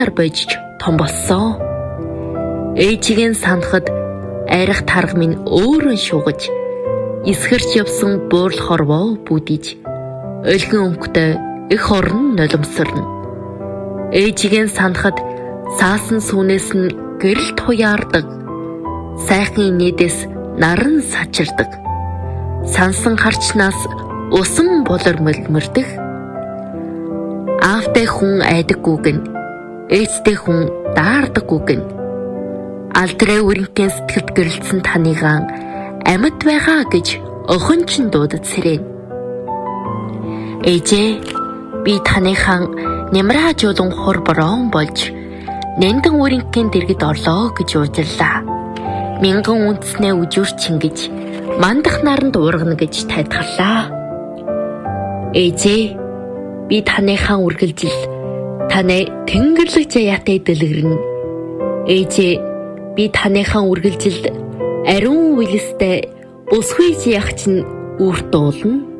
божиж том болсон. Ээжигээ санахад арих тарга минь өөрөө шугаж, эсгэрч явсан буурал хорвоо бүдиж, өлгөн өнгөтэй их орон нулимсарна. Ээжигээ санахад саасан сүнээс нь гэрэл туяардаг, сайхан инээдээс наран сачирдаг, сансан харчнаас усан болор мөлмөрдөх. Аавтай хүн айдаггүйг нь, ээжтэй хүндаардаггүйг нь. Алдраа үринхээ сэтгэлд гэрэлсэн таныгаан амьд байгаа гэж охин ч дуудаж сэрэн. Ээжээ, би таныхаа нямраажуулан хур борон болж нэнтэн үринхээ дэргэд орлоо гэж уурлаа. Мянган үндэснээ үжүүрч ингэж мандах наранд уургана гэж тайлбарлаа. Ээжээ, би таныхаа үргэлжил таны тэнгэрлэг заяатай дэлгэрнэ. Ээжээ, би таныхаа үргэлжил ариун үйлстэй бус хүйж явах чинь үрт уулна.